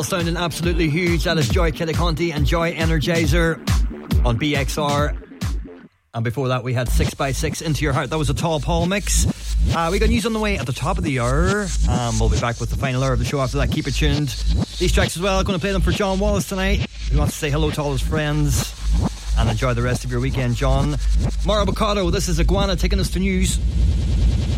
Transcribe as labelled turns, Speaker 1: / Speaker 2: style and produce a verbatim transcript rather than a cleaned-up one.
Speaker 1: sounding absolutely huge. That is Joy Kitticonti and Joy Energizer on B X R. And before that, we had six by six Into Your Heart. That was a Tall Paul mix. Uh, we got news on the way at the top of the hour. Um, we'll be back with the final hour of the show after that. Keep it tuned. These tracks as well. I'm going to play them for John Wallace tonight. He wants to say hello to all his friends and enjoy the rest of your weekend, John. Mauro Boccato, this is Iguana taking us to news.